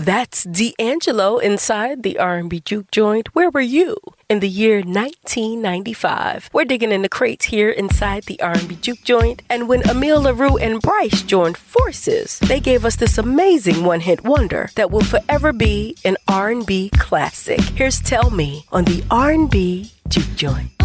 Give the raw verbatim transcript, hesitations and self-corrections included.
That's D'Angelo inside the R and B Juke Joint. Where were you in the year nineteen ninety-five? We're digging in the crates here inside the R and B Juke Joint. And when Emile LaRue and Bryce joined forces, they gave us this amazing one-hit wonder that will forever be an R and B classic. Here's Tell Me on the R and B Juke Joint.